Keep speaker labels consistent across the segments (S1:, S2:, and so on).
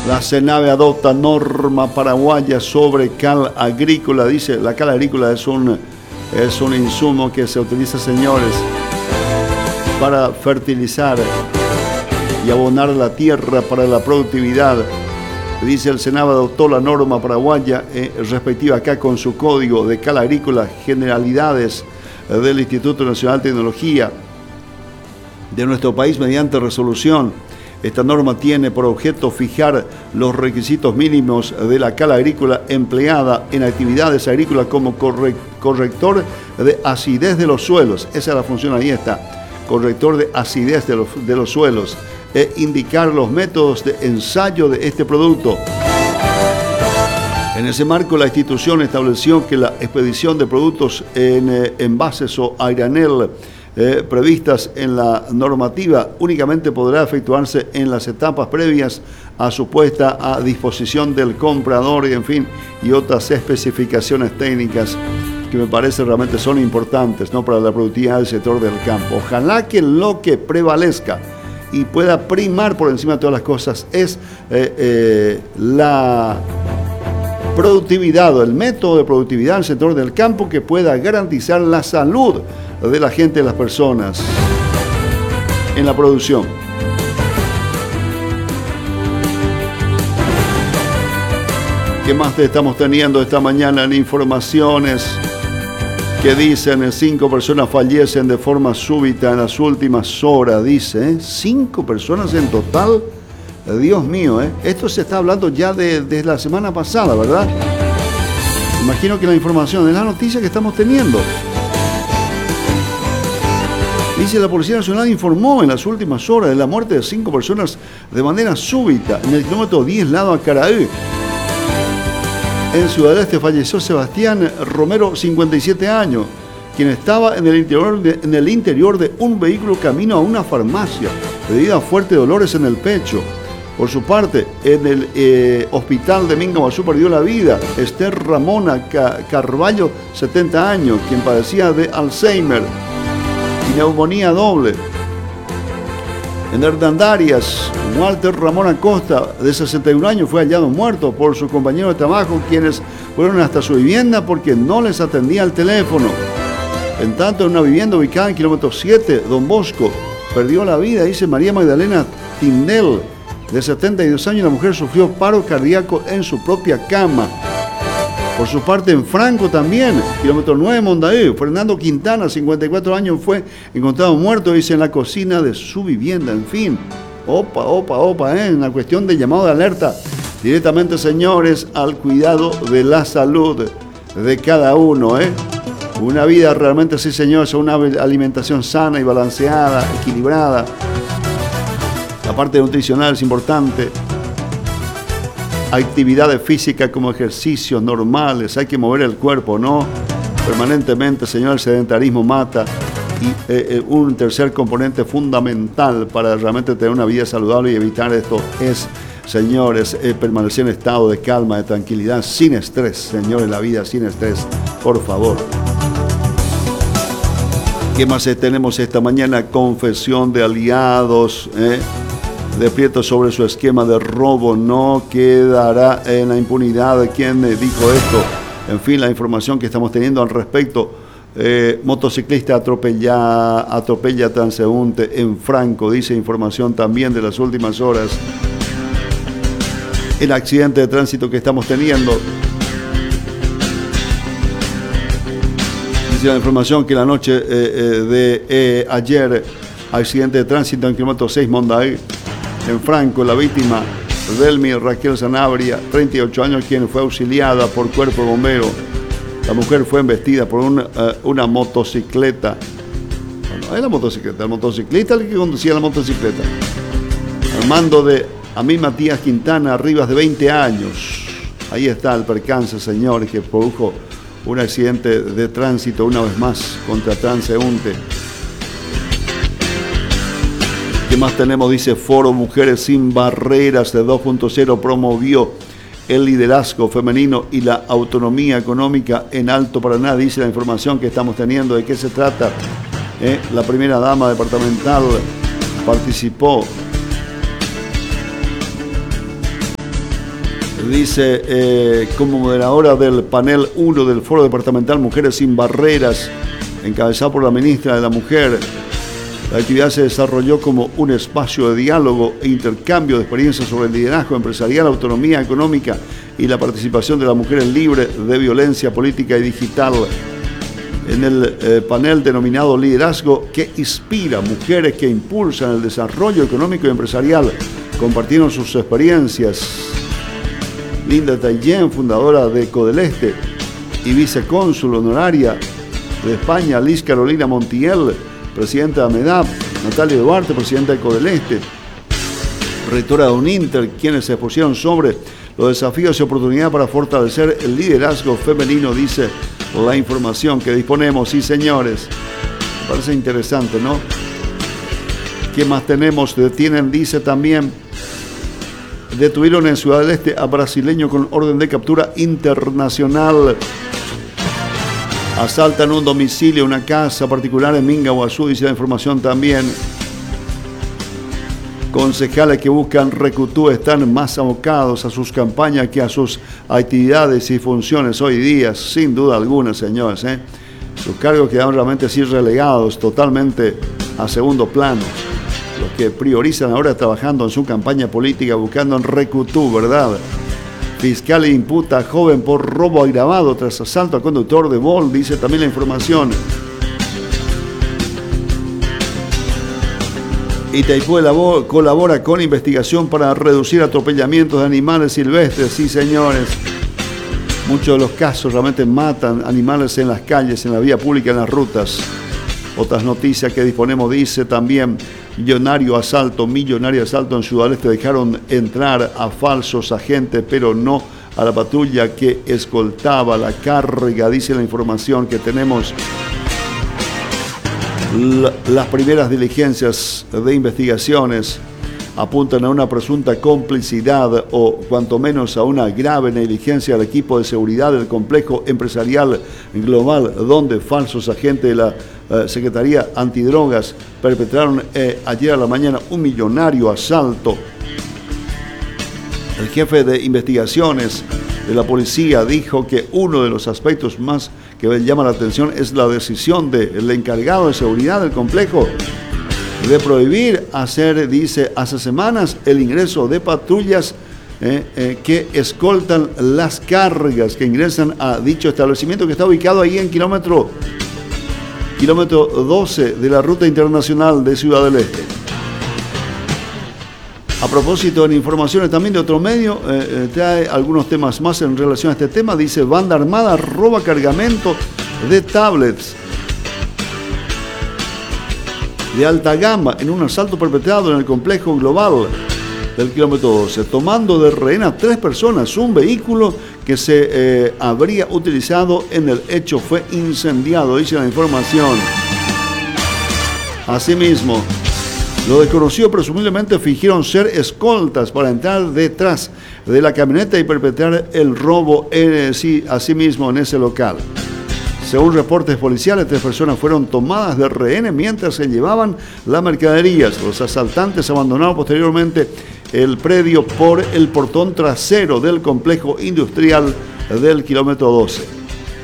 S1: La CENAVE adopta norma paraguaya sobre cal agrícola. Dice, la cal agrícola es un insumo que se utiliza, señores, para fertilizar y abonar la tierra para la productividad. Dice, el CENAVE adoptó la norma paraguaya respectiva acá con su código de cal agrícola, generalidades del Instituto Nacional de Tecnología de nuestro país mediante resolución. Esta norma tiene por objeto fijar los requisitos mínimos de la cal agrícola empleada en actividades agrícolas como corrector de acidez de los suelos. Esa es la función, ahí está. Corrector de acidez de los suelos. E indicar los métodos de ensayo de este producto. En ese marco, la institución estableció que la expedición de productos en envases o a granel previstas en la normativa únicamente podrá efectuarse en las etapas previas a su puesta a disposición del comprador y otras especificaciones técnicas que me parece realmente son importantes, ¿no?, para la productividad del sector del campo. Ojalá que lo que prevalezca y pueda primar por encima de todas las cosas es la productividad o el método de productividad del sector del campo que pueda garantizar la salud de la gente, de las personas en la producción. ¿Qué más estamos teniendo esta mañana en informaciones que dicen 5 personas fallecen de forma súbita en las últimas horas? Dice, 5 personas en total. Dios mío, esto se está hablando ya desde la semana pasada, ¿verdad? Imagino que la información es la noticia que estamos teniendo. Dice, la Policía Nacional informó en las últimas horas de la muerte de 5 personas de manera súbita en el kilómetro 10 lado a Caraí. En Ciudad del Este falleció Sebastián Romero, 57 años, quien estaba en el interior de un vehículo camino a una farmacia debido a fuertes dolores en el pecho. Por su parte, en el hospital de Mingaguazú perdió la vida Esther Ramona Carballo, 70 años, quien padecía de Alzheimer y neumonía doble. En Hernandarias, Walter Ramón Acosta, de 61 años, fue hallado muerto por sus compañeros de trabajo, quienes fueron hasta su vivienda porque no les atendía el teléfono. En tanto, en una vivienda ubicada en kilómetro 7, Don Bosco perdió la vida, dice María Magdalena Tindel, de 72 años. La mujer sufrió paro cardíaco en su propia cama. Por su parte, en Franco también, kilómetro 9, Mondaí, Fernando Quintana, 54 años, fue encontrado muerto, dice, en la cocina de su vivienda. En fin, una cuestión de llamado de alerta directamente, señores, al cuidado de la salud de cada uno, Una vida realmente, sí, señores, una alimentación sana y balanceada, equilibrada. La parte nutricional es importante. Actividades físicas como ejercicios normales, hay que mover el cuerpo, ¿no? Permanentemente, señor, el sedentarismo mata. Y un tercer componente fundamental para realmente tener una vida saludable y evitar esto es, señores, permanecer en estado de calma, de tranquilidad, sin estrés, señores, la vida sin estrés, por favor. ¿Qué más tenemos esta mañana? Confesión de aliados, de Prieto sobre su esquema de robo. No quedará en la impunidad de quien dijo esto. En fin, la información que estamos teniendo al respecto. Motociclista atropella transeúnte en Franco, dice información también de las últimas horas. El accidente de tránsito que estamos teniendo. Dice la información que la noche de ayer, accidente de tránsito en kilómetro 6 Mondaí, en Franco, la víctima Delmi Raquel Sanabria, 38 años, quien fue auxiliada por cuerpo de bombero. La mujer fue embestida por una motocicleta. No, era motocicleta, el motociclista el que conducía la motocicleta. Al mando de Amí Matías Quintana Rivas, de 20 años. Ahí está el percance, señores, que produjo un accidente de tránsito una vez más contra transeúnte. ¿Qué más tenemos? Dice, Foro Mujeres Sin Barreras de 2.0 promovió el liderazgo femenino y la autonomía económica en Alto Paraná. Dice la información que estamos teniendo. ¿De qué se trata? La primera dama departamental participó Dice, como moderadora del panel 1 del Foro Departamental Mujeres sin Barreras, encabezado por la ministra de la Mujer, la actividad se desarrolló como un espacio de diálogo e intercambio de experiencias sobre el liderazgo empresarial, autonomía económica y la participación de las mujeres libres de violencia política y digital. En el panel denominado Liderazgo que Inspira, mujeres que impulsan el desarrollo económico y empresarial, compartieron sus experiencias. Linda Tayén, fundadora de Codeleste y vicecónsul honoraria de España, Liz Carolina Montiel, presidenta de AMEDAP, Natalia Duarte, presidenta de Codeleste, rectora de UNINTER, quienes se expusieron sobre los desafíos y oportunidades para fortalecer el liderazgo femenino, dice la información que disponemos. Sí, señores, me parece interesante, ¿no? ¿Qué más tenemos? Detienen, dice también, detuvieron en Ciudad del Este a brasileño con orden de captura internacional. Asaltan un domicilio, una casa particular en Mingaguazú, dice la información también. Concejales que buscan Recutú están más abocados a sus campañas que a sus actividades y funciones hoy día, sin duda alguna, señores. Sus cargos quedaron realmente así relegados totalmente a segundo plano. Los que priorizan ahora trabajando en su campaña política, buscando en Recutú, ¿verdad? Fiscal imputa a joven por robo agravado tras asalto a conductor de Bolt, dice también la información. Itaipú colabora con investigación para reducir atropellamientos de animales silvestres. Sí, señores. Muchos de los casos realmente matan animales en las calles, en la vía pública, en las rutas. Otras noticias que disponemos, dice también, millonario asalto en Ciudad del Este. Dejaron entrar a falsos agentes, pero no a la patrulla que escoltaba la carga, dice la información que tenemos. Las primeras diligencias de investigaciones apuntan a una presunta complicidad o cuanto menos a una grave negligencia del equipo de seguridad del complejo empresarial global, donde falsos agentes de la Secretaría Antidrogas perpetraron ayer a la mañana un millonario asalto. El jefe de investigaciones de la policía dijo que uno de los aspectos más que llama la atención es la decisión del encargado de seguridad del complejo de prohibir hacer, dice, hace semanas el ingreso de patrullas que escoltan las cargas que ingresan a dicho establecimiento que está ubicado ahí en kilómetro 12 de la ruta internacional de Ciudad del Este. A propósito, en informaciones también de otro medio, trae algunos temas más en relación a este tema. Dice, banda armada roba cargamento de tablets de alta gama en un asalto perpetrado en el complejo global del kilómetro 12, tomando de rehén a 3 personas. Un vehículo que se habría utilizado en el hecho fue incendiado, dice la información. Asimismo, los desconocidos presumiblemente fingieron ser escoltas para entrar detrás de la camioneta y perpetrar el robo asimismo en ese local. Según reportes policiales, 3 personas fueron tomadas de rehenes mientras se llevaban las mercaderías. Los asaltantes abandonaron posteriormente el predio por el portón trasero del complejo industrial del kilómetro 12.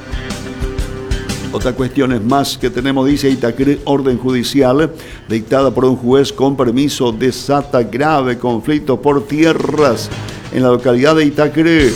S1: Otra cuestión es más que tenemos, dice Itacre, orden judicial dictada por un juez con permiso desata grave conflicto por tierras en la localidad de Itacre.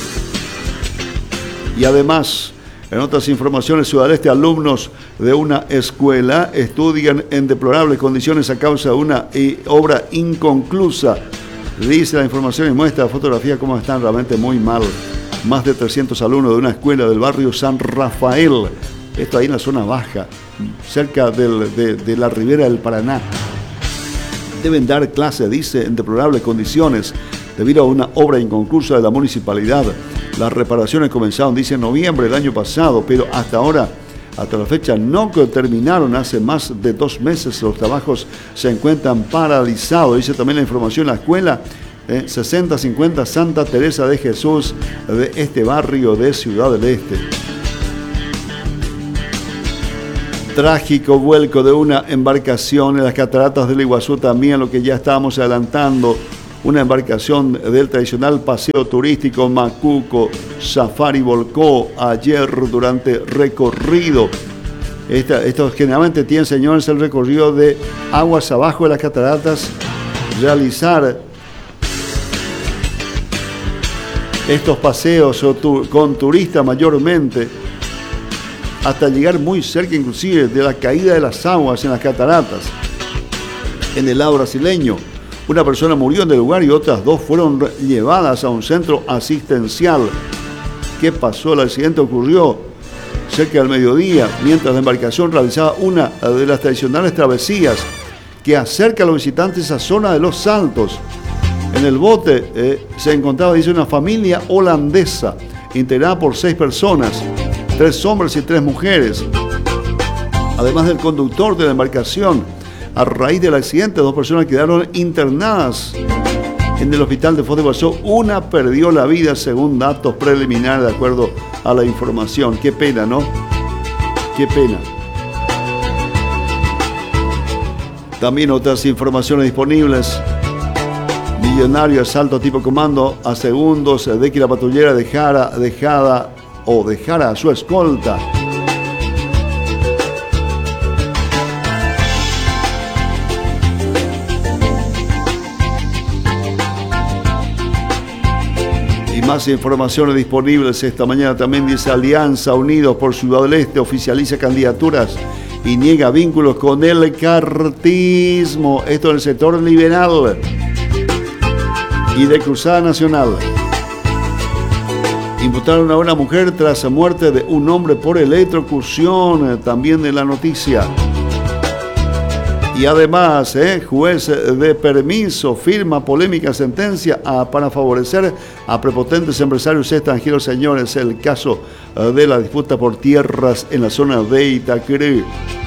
S1: Y además, en otras informaciones, Ciudad del Este, alumnos de una escuela estudian en deplorables condiciones a causa de una obra inconclusa. Dice la información y muestra la fotografía cómo están realmente muy mal. Más de 300 alumnos de una escuela del barrio San Rafael. Esto ahí en la zona baja, cerca de la ribera del Paraná. Deben dar clase, dice, en deplorables condiciones debido a una obra inconclusa de la municipalidad. Las reparaciones comenzaron, dice, en noviembre del año pasado, pero hasta ahora, hasta la fecha, no terminaron. Hace más de 2 meses los trabajos se encuentran paralizados. Dice también la información, la escuela 6050 Santa Teresa de Jesús de este barrio de Ciudad del Este. Trágico vuelco de una embarcación en las cataratas del Iguazú, también lo que ya estábamos adelantando. Una embarcación del tradicional paseo turístico Macuco Safari volcó ayer durante recorrido. Esto generalmente tiene, señores, el recorrido de aguas abajo de las cataratas. Realizar estos paseos con turistas mayormente, hasta llegar muy cerca inclusive de la caída de las aguas en las cataratas. En el lado brasileño, una persona murió en el lugar y otras 2 fueron llevadas a un centro asistencial. ¿Qué pasó? El accidente ocurrió cerca del mediodía, mientras la embarcación realizaba una de las tradicionales travesías que acerca a los visitantes a zona de los Saltos. En el bote se encontraba, dice, una familia holandesa integrada por 6 personas, 3 hombres y 3 mujeres. Además del conductor de la embarcación, a raíz del accidente, 2 personas quedaron internadas en el hospital de Foz de Iguazú. Una perdió la vida según datos preliminares, de acuerdo a la información. Qué pena, ¿no? Qué pena. También otras informaciones disponibles. Millonario asalto tipo comando a segundos de que la patrullera dejara a su escolta. Y más informaciones disponibles esta mañana. También dice: Alianza Unidos por Ciudad del Este oficializa candidaturas y niega vínculos con el cartismo. Esto en el sector liberal y de Cruzada Nacional. Imputaron a una mujer tras la muerte de un hombre por electrocución, también de la noticia. Y además, juez de permiso firma polémica sentencia para favorecer a prepotentes empresarios extranjeros. Señores, el caso de la disputa por tierras en la zona de Itacrí.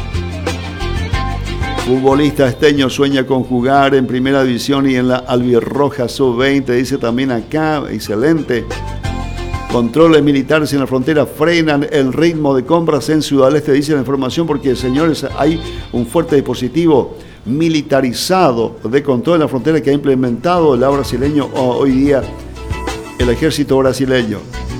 S1: Futbolista esteño sueña con jugar en primera división y en la albirroja sub-20, dice también acá. Excelente. Controles militares en la frontera frenan el ritmo de compras en Ciudad del Este, dice la información, porque, señores, hay un fuerte dispositivo militarizado de control en la frontera que ha implementado el lado brasileño hoy día, el ejército brasileño.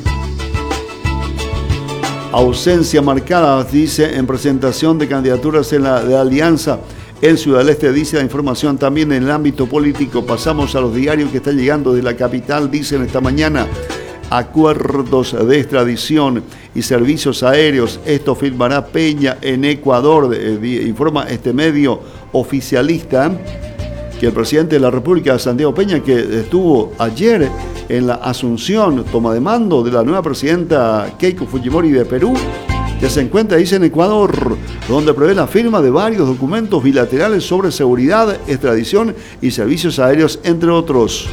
S1: Ausencia marcada, dice, en presentación de candidaturas de Alianza en Ciudad del Este, dice la información. También en el ámbito político, pasamos a los diarios que están llegando de la capital, dicen esta mañana: acuerdos de extradición y servicios aéreos. Esto firmará Peña en Ecuador. Informa este medio oficialista que el presidente de la República, Santiago Peña, que estuvo ayer en la asunción, toma de mando de la nueva presidenta Keiko Fujimori de Perú, que se encuentra, dice, en Ecuador, donde prevé la firma de varios documentos bilaterales sobre seguridad, extradición y servicios aéreos, entre otros.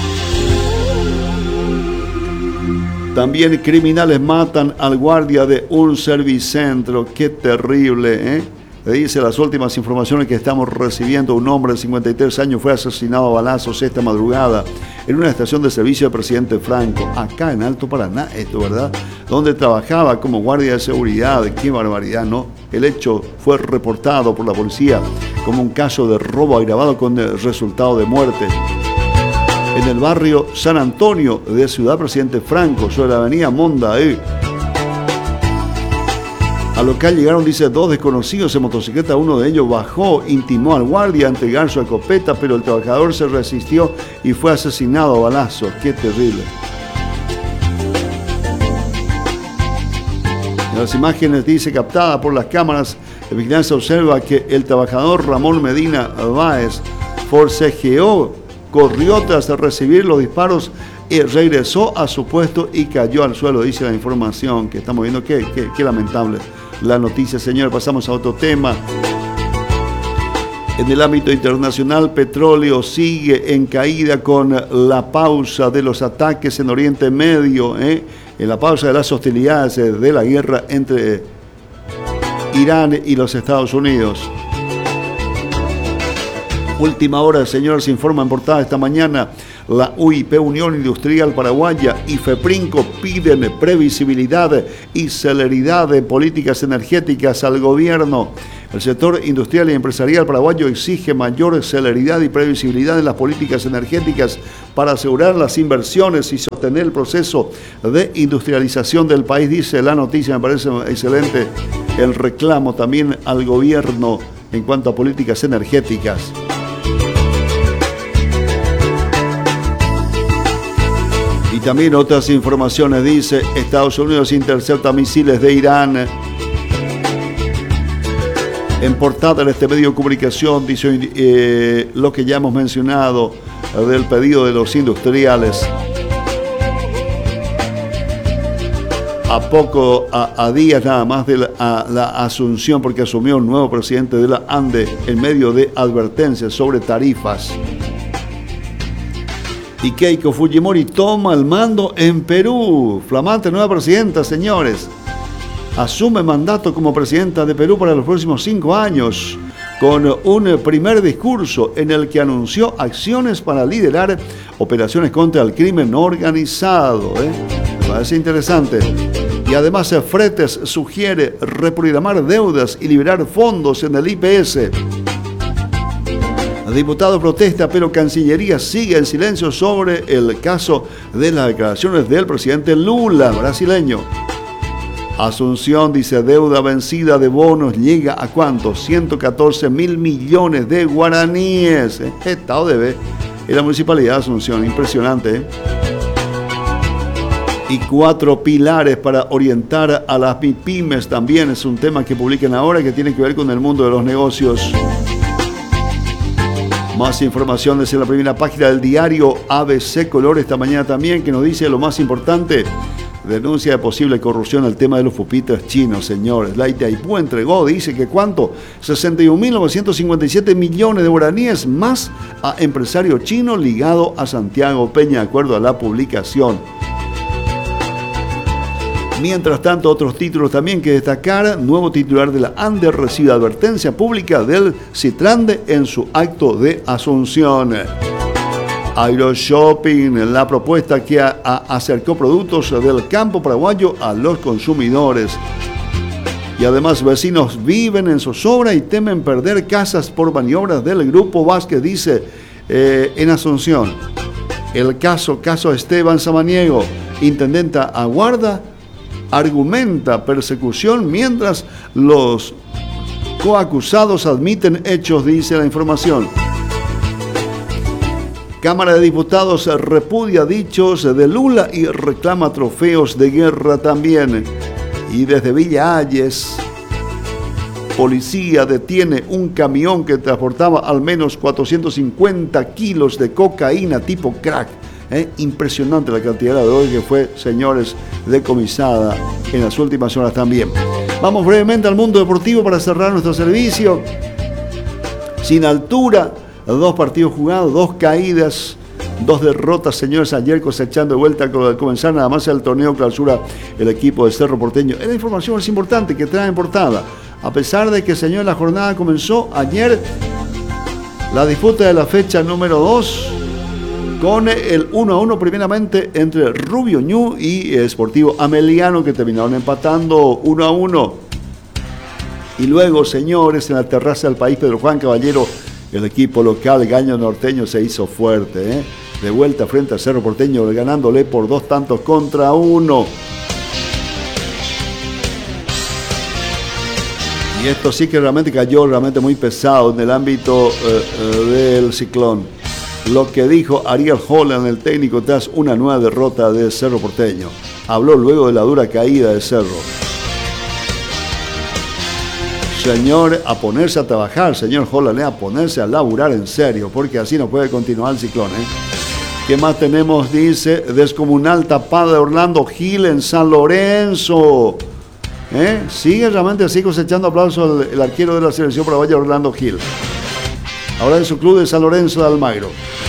S1: También criminales matan al guardia de un servicentro. Qué terrible, ¿eh? Dice las últimas informaciones que estamos recibiendo: un hombre de 53 años fue asesinado a balazos esta madrugada en una estación de servicio del presidente Franco, acá en Alto Paraná, esto, ¿verdad? Donde trabajaba como guardia de seguridad. Qué barbaridad, ¿no? El hecho fue reportado por la policía como un caso de robo agravado con el resultado de muerte. En el barrio San Antonio de Ciudad Presidente Franco, sobre la avenida Mondaí. Al local llegaron, dice, 2 desconocidos en motocicleta. Uno de ellos bajó, intimó al guardia a entregar su escopeta, pero el trabajador se resistió y fue asesinado a balazos. ¡Qué terrible! En las imágenes, dice, captadas por las cámaras de vigilancia, observa que el trabajador Ramón Medina Báez forcejeó, corrió tras recibir los disparos y regresó a su puesto y cayó al suelo, dice la información que estamos viendo. Qué lamentable la noticia, señor. Pasamos a otro tema. En el ámbito internacional, petróleo sigue en caída con la pausa de los ataques en Oriente Medio, en la pausa de las hostilidades de la guerra entre Irán y los Estados Unidos. Última hora, señores, se informa en portada esta mañana. La UIP, Unión Industrial Paraguaya, y FEPRINCO piden previsibilidad y celeridad de políticas energéticas al gobierno. El sector industrial y empresarial paraguayo exige mayor celeridad y previsibilidad en las políticas energéticas para asegurar las inversiones y sostener el proceso de industrialización del país, dice la noticia. Me parece excelente el reclamo también al gobierno en cuanto a políticas energéticas. Y también otras informaciones, dice: Estados Unidos intercepta misiles de Irán. En portada de este medio de comunicación dice lo que ya hemos mencionado del pedido de los industriales. A días nada más de la asunción, porque asumió un nuevo presidente de la ANDE en medio de advertencias sobre tarifas. Y Keiko Fujimori toma el mando en Perú. Flamante nueva presidenta, señores. Asume mandato como presidenta de Perú para los próximos 5 años, con un primer discurso en el que anunció acciones para liderar operaciones contra el crimen organizado. Me parece interesante. Y además Fretes sugiere reprogramar deudas y liberar fondos en el IPS. El diputado protesta, pero Cancillería sigue en silencio sobre el caso de las declaraciones del presidente Lula, brasileño. Asunción dice: deuda vencida de bonos llega a ¿cuánto? 114.000 millones de guaraníes. Estado debe en la municipalidad de Asunción. Impresionante. Y 4 pilares para orientar a las pymes también es un tema que publican ahora, que tiene que ver con el mundo de los negocios. Más informaciones en la primera página del diario ABC Color esta mañana también, que nos dice lo más importante: denuncia de posible corrupción al tema de los pupitres chinos, señores. La Itaipú entregó, dice que ¿cuánto? 61.957 millones de guaraníes más a empresario chino ligado a Santiago Peña, de acuerdo a la publicación. Mientras tanto, otros títulos también que destacar: nuevo titular de la ANDE recibe advertencia pública del Citrande en su acto de asunción. Aeroshopping, la propuesta que acercó productos del campo paraguayo a los consumidores. Y además, vecinos viven en zozobra y temen perder casas por maniobras del Grupo Vázquez, dice en Asunción. El caso Esteban Samaniego, intendenta aguarda, argumenta persecución mientras los coacusados admiten hechos, dice la información. Cámara de Diputados repudia dichos de Lula y reclama trofeos de guerra también. Y desde Villa Hayes, policía detiene un camión que transportaba al menos 450 kilos de cocaína tipo crack. Impresionante la cantidad de hoy que fue, señores, decomisada en las últimas horas también. Vamos brevemente al mundo deportivo para cerrar nuestro servicio. Sin altura, 2 partidos jugados, 2 caídas, 2 derrotas, señores, ayer cosechando de vuelta al comenzar nada más el torneo clausura el equipo de Cerro Porteño. Es la información más importante que trae en portada. A pesar de que, señores, la jornada comenzó ayer, la disputa de la fecha número 2, con el 1-1 primeramente entre Rubio Ñu y Sportivo Ameliano, que terminaron empatando 1-1. Y luego, señores, en la terraza del país Pedro Juan Caballero, el equipo local Gallo Norteño se hizo fuerte, de vuelta frente al Cerro Porteño, ganándole por 2-1. Y esto sí que realmente cayó muy pesado en el ámbito del ciclón. Lo que dijo Ariel Holland, el técnico, tras una nueva derrota de Cerro Porteño. Habló luego de la dura caída de Cerro. Señor, a ponerse a trabajar, señor Holland, a ponerse a laburar en serio, porque así no puede continuar el ciclón. ¿Qué más tenemos? Dice: descomunal tapada de Orlando Gil en San Lorenzo. Sigue realmente así cosechando aplausos el arquero de la selección paraguaya, Orlando Gil. Ahora en su club de San Lorenzo de Almagro.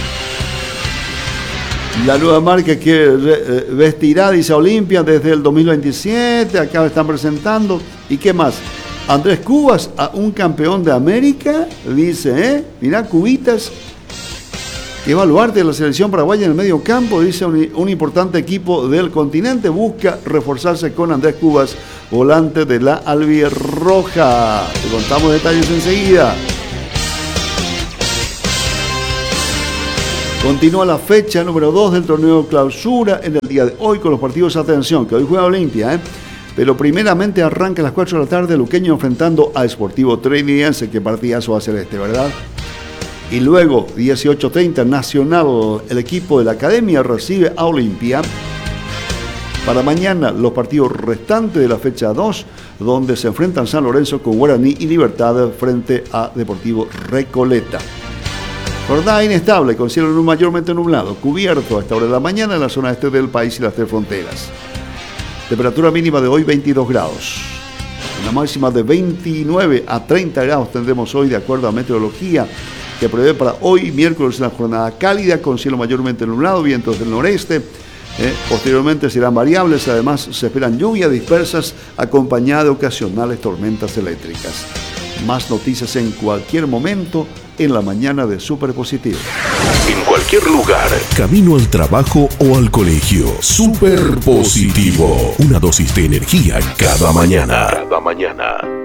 S1: La nueva marca que vestirá, dice Olimpia, desde el 2027. Acá están presentando. ¿Y qué más? Andrés Cubas, a un campeón de América, dice, mirá, Cubitas. Que baluarte de la selección paraguaya en el medio campo, dice un importante equipo del continente, busca reforzarse con Andrés Cubas, volante de la albirroja. Te contamos detalles enseguida. Continúa la fecha número 2 del torneo Clausura en el día de hoy con los partidos. Atención, que hoy juega Olimpia, pero primeramente arranca a las 4 de la tarde Luqueño enfrentando a Sportivo Trinidense. Qué partidazo va a ser este, ¿verdad? Y luego, 18:30, Nacional, el equipo de la Academia recibe a Olimpia. Para mañana, los partidos restantes de la fecha 2, donde se enfrentan San Lorenzo con Guaraní y Libertad frente a Deportivo Recoleta. Jornada inestable, con cielo mayormente nublado, cubierto a esta hora de la mañana en la zona este del país y las 3 fronteras. Temperatura mínima de hoy 22 grados. Una máxima de 29 a 30 grados tendremos hoy de acuerdo a meteorología, que prevé para hoy miércoles una jornada cálida con cielo mayormente nublado, vientos del noreste. Posteriormente serán variables, además se esperan lluvias dispersas acompañadas de ocasionales tormentas eléctricas. Más noticias en cualquier momento en la mañana de Super Positivo.
S2: En cualquier lugar, camino al trabajo o al colegio. Super Positivo. Una dosis de energía cada mañana.